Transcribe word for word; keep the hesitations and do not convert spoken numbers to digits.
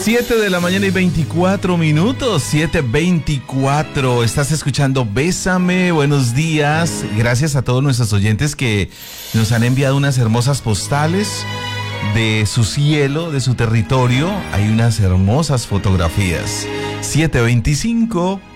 siete de la mañana y veinticuatro minutos, siete veinticuatro. Estás escuchando Bésame, buenos días. Gracias a todos nuestros oyentes que nos han enviado unas hermosas postales de su cielo, de su territorio. Hay unas hermosas fotografías. siete veinticinco.